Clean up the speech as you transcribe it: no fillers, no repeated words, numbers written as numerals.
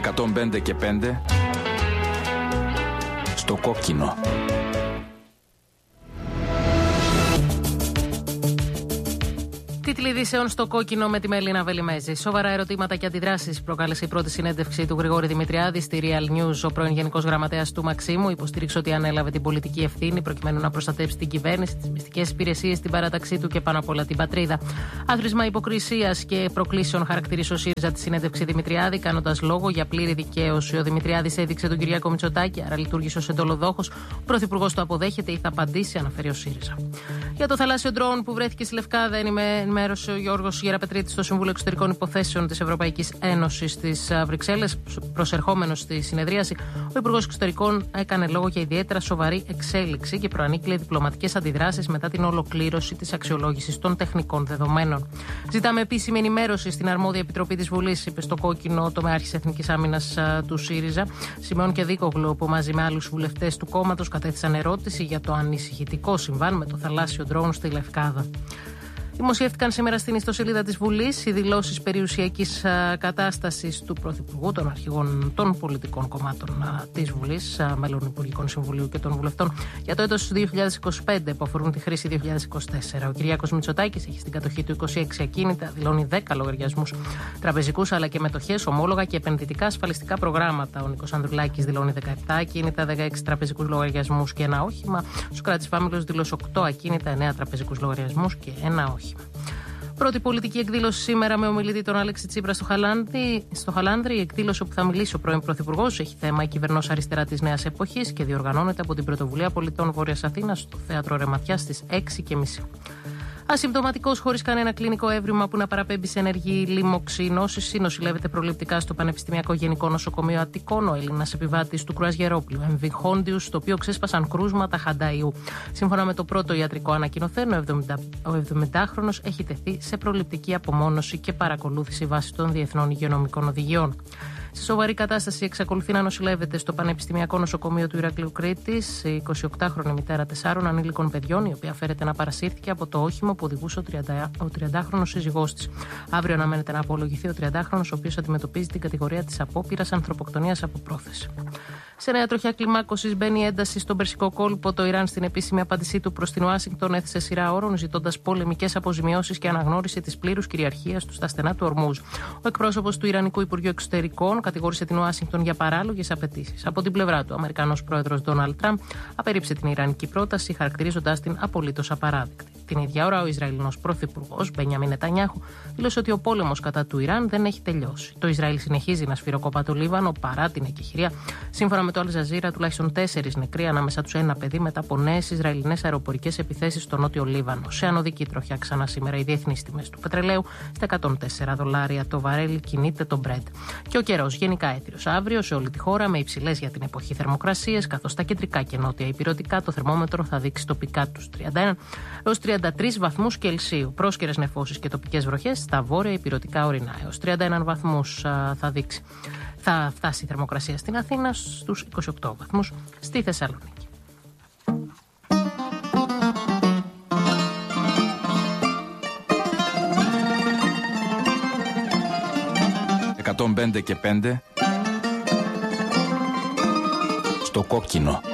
105 και 5 στο κόκκινο. Τίτλοι ειδήσεων στο κόκκινο με τη Μελίνα Βελιμέζη. Σοβαρά ερωτήματα και αντιδράσεις προκάλεσε η πρώτη συνέντευξη του Γρηγόρη Δημητριάδη στη Real News. Ο πρώην Γενικός Γραμματέας του Μαξίμου υποστήριξε ότι ανέλαβε την πολιτική ευθύνη προκειμένου να προστατεύσει την κυβέρνηση, τις μυστικές υπηρεσίες, την παράταξή του και πάνω απ' όλα την πατρίδα. Άθροισμα υποκρισίας και προκλήσεων χαρακτήρισε ο ΣΥΡΙΖΑ τη συνέντευξη Δημητριάδη, κάνοντας λόγο για πλήρη δικαίωση. Ο Δημητριάδης έδειξε τον Κυριάκο Μητσοτάκη, άρα λειτουργήσε ως εντολοδόχος. Ο Πρωθυπουργός το αποδέχεται ή θα απαντήσει, αναφέρει ο ΣΥΡΙΖΑ. Για το θαλάσσιο ντρόουν που βρέθηκε στη Λευκάδα, ενημέρωσε ο Γιώργος Γεραπετρίτης στο Συμβούλιο Εξωτερικών Υποθέσεων της Ευρωπαϊκής Ένωσης στις Βρυξέλλες. Προσερχόμενος στη συνεδρίαση, ο Υπουργός Εξωτερικών έκανε λόγο για ιδιαίτερα σοβαρή εξέλιξη και προανήγγειλε διπλωματικές αντιδράσεις μετά την ολοκλήρωση της αξιολόγησης των τεχνικών δεδομένων. Ζητάμε επίσημη ενημέρωση στην αρμόδια επιτροπή της Βουλής, είπε στο κόκκινο τομεάρχης Εθνικής Άμυνας του ΣΥΡΙΖΑ. Σιμεών και Δίκογλου, που μαζί με άλλους βουλευτές του κόμματος κατέθεσαν ερώτηση για το ανησυχητικό συμβάν με το θαλάσσιο ντρόουν στη Λευκάδα. Δημοσιεύτηκαν σήμερα στην ιστοσελίδα της Βουλής οι δηλώσεις περιουσιακής κατάστασης του Πρωθυπουργού, των αρχηγών των πολιτικών κομμάτων της Βουλής, μέλων Υπουργικών Συμβουλίου και των βουλευτών για το έτος 2025 που αφορούν τη χρήση 2024. Ο Κυριάκος Μητσοτάκης έχει στην κατοχή του 26 ακίνητα, δηλώνει 10 λογαριασμούς τραπεζικούς αλλά και μετοχές, ομόλογα και επενδυτικά ασφαλιστικά προγράμματα. Ο Νίκος Ανδρουλάκης δηλώνει 17 ακίνητα, 16 τραπεζικούς λογαριασμούς και ένα όχημα. Ο Σωκράτης Φάμιλος δήλωσε 8 ακίνητα, 9 τραπεζικούς λογαριασμούς και ένα όχημα. Πρώτη πολιτική εκδήλωση σήμερα με ομιλητή τον Άλεξη Τσίπρα στο Χαλάνδρη. Η εκδήλωση όπου θα μιλήσει ο πρώην Πρωθυπουργός έχει θέμα η κυβερνός αριστερά της νέας εποχής και διοργανώνεται από την Πρωτοβουλία Πολιτών Βόρειας Αθήνας στο Θέατρο Ρεματιάς στις 6:30. Ασυμπτωματικός, χωρίς κανένα κλινικό έβριμα που να παραπέμπει σε ενεργή λοιμοξινόση, νοσηλεύεται προληπτικά στο Πανεπιστημιακό Γενικό Νοσοκομείο Αττικών ο Έλληνας επιβάτης του κρουαζιερόπλου MV Hondius, στο οποίο ξέσπασαν κρούσματα χανταϊού. Σύμφωνα με το πρώτο ιατρικό ανακοινωθέν, ο 70χρονος έχει τεθεί σε προληπτική απομόνωση και παρακολούθηση βάσει των διεθνών υγειονομικών οδηγιών. Σε σοβαρή κατάσταση εξακολουθεί να νοσηλεύεται στο Πανεπιστημιακό Νοσοκομείο του Ηρακλείου Κρήτης η 28χρονη μητέρα 4 ανήλικων παιδιών, η οποία φέρεται να παρασύρθηκε από το όχημα που οδηγούσε ο 30χρονος σύζυγός της. Αύριο αναμένεται να απολογηθεί ο 30χρονος, ο οποίος αντιμετωπίζει την κατηγορία της απόπειρας ανθρωποκτονίας από πρόθεση. Σε νέα τροχιά κλιμάκωσης μπαίνει ένταση στον Περσικό κόλπο. Το Ιράν, στην επίσημη απάντησή του προς την Ουάσιγκτον, έθεσε σειρά όρων, ζητώντας πολεμικές αποζημιώσεις και αναγνώριση της πλήρους κυριαρχίας του στα στενά του Ορμούζ. Ο εκπρόσωπος του Ιρανικού Υπουργείου Εξωτερικών κατηγόρησε την Ουάσιγκτον για παράλογες απαιτήσεις. Από την πλευρά του, ο Αμερικανός πρόεδρος Ντόναλντ Τραμπ απέρριψε την ιρανική πρόταση, χαρακτηρίζοντας την απολύτως απαράδεκτη. Την ίδια ώρα, ο Ισραηλινός πρωθυπουργός Μπενιαμίν Νετανιάχου δήλωσε ότι ο πόλεμος κατά του Ιράν δεν έχει τελειώσει. Το Ισραήλ συνεχίζει να σφυροκόπα το Λίβανο παρά την εκεχηρία. Σύμφωνα με το Αλ Τζαζίρα, τουλάχιστον 4 νεκροί, ανάμεσά τους ένα παιδί, μετά από νέες Ισραηλινές αεροπορικές επιθέσεις στο νότιο Λίβανο. Σε ανωδική τροχιά ξανά σήμερα οι διεθνείς τιμές του πετρελαίου στα $104 το βαρέλι κινείται το Brent. Και ο καιρός γενικά έθριος αύριο σε όλη τη χώρα με υψηλές για την εποχή θερμοκρασίες, καθώς στα κεντρικά και νότια ηπειρωτικά το θερμόμετρο θα δείξει τοπικά τους 31 έως 33 βαθμούς Κελσίου. Πρόσκαιρες νεφώσεις και τοπικές βροχές στα βόρεια ηπειρωτικά ορεινά. Έως 31 βαθμούς θα φτάσει η θερμοκρασία στην Αθήνα, στους 28 βαθμούς στη Θεσσαλονίκη. «105 και 5 στο κόκκινο».